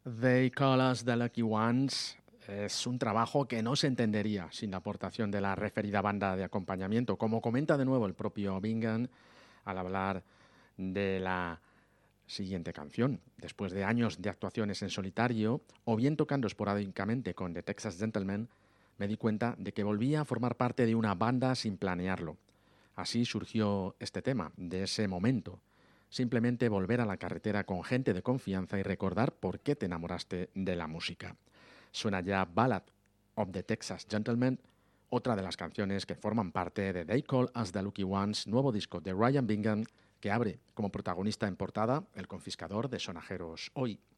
They Call Us the Lucky Ones es un trabajo que no se entendería sin la aportación de la referida banda de acompañamiento, como comenta de nuevo el propio Bingham al hablar de la siguiente canción. Después de años de actuaciones en solitario o bien tocando esporádicamente con The Texas Gentlemen, me di cuenta de que volvía a formar parte de una banda sin planearlo. Así surgió este tema, de ese momento. Simplemente volver a la carretera con gente de confianza y recordar por qué te enamoraste de la música. Suena ya Ballad of the Texas Gentleman, otra de las canciones que forman parte de They Call Us the Lucky Ones, nuevo disco de Ryan Bingham, que abre como protagonista en portada el confiscador de sonajeros Hoy.